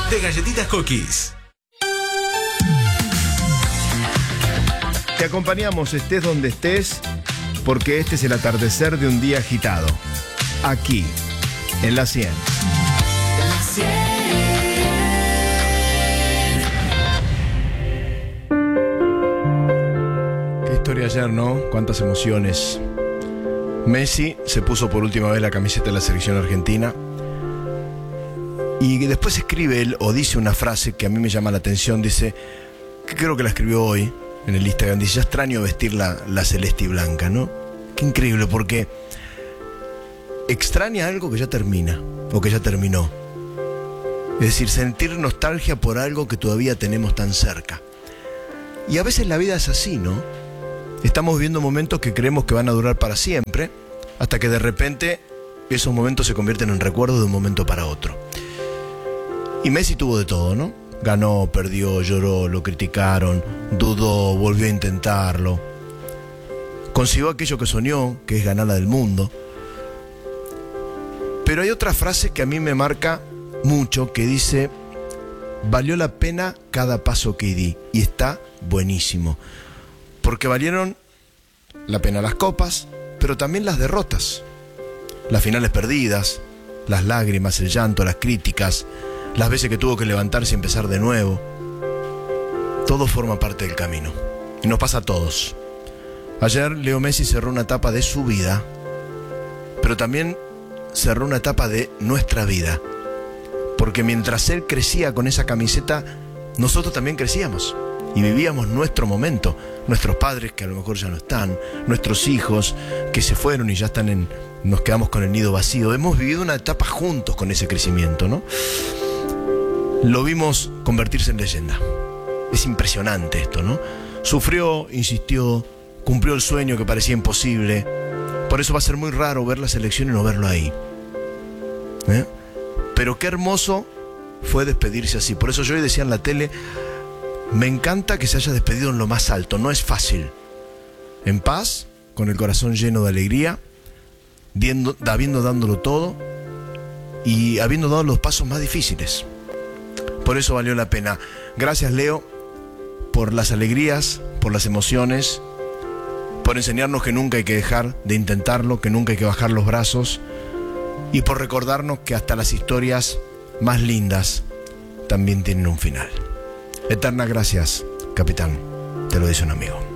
de Galletitas Cookies. Te acompañamos, estés donde estés, porque este es el atardecer de un día agitado. Aquí, en La 100. Qué historia ayer, ¿no? Cuántas emociones. Messi se puso por última vez la camiseta de la selección argentina. Y después escribe él, o dice una frase que a mí me llama la atención. Dice, que creo que la escribió hoy en el Instagram. Dice, ya extraño vestir la celeste y blanca, ¿no? Qué increíble, porque extraña algo que ya termina, o que ya terminó. Es decir, sentir nostalgia por algo que todavía tenemos tan cerca. Y a veces la vida es así, ¿no? Estamos viviendo momentos que creemos que van a durar para siempre, hasta que de repente esos momentos se convierten en recuerdos de un momento para otro. Y Messi tuvo de todo, ¿no? Ganó, perdió, lloró, lo criticaron, dudó, volvió a intentarlo. Consiguió aquello que soñó, que es ganar la del mundo. Pero hay otra frase que a mí me marca mucho, que dice, valió la pena cada paso que di. Y está buenísimo. Porque valieron la pena las copas, pero también las derrotas. Las finales perdidas, las lágrimas, el llanto, las críticas, las veces que tuvo que levantarse y empezar de nuevo. Todo forma parte del camino. Y nos pasa a todos. Ayer Leo Messi cerró una etapa de su vida, pero también cerró una etapa de nuestra vida. Porque mientras él crecía con esa camiseta, nosotros también crecíamos. Y vivíamos nuestro momento. Nuestros padres, que a lo mejor ya no están, nuestros hijos, que se fueron y ya están nos quedamos con el nido vacío. Hemos vivido una etapa juntos con ese crecimiento, ¿no? Lo vimos convertirse en leyenda. Es impresionante esto, ¿no? Sufrió, insistió, cumplió el sueño que parecía imposible. Por eso va a ser muy raro ver la selección y no verlo ahí. Pero qué hermoso fue despedirse así. Por eso yo hoy decía en la tele, me encanta que se haya despedido en lo más alto. No es fácil. En paz, con el corazón lleno de alegría, habiendo dándolo todo y habiendo dado los pasos más difíciles. Por eso valió la pena. Gracias, Leo, por las alegrías, por las emociones, por enseñarnos que nunca hay que dejar de intentarlo, que nunca hay que bajar los brazos, y por recordarnos que hasta las historias más lindas también tienen un final. Eternas gracias, capitán, te lo dice un amigo.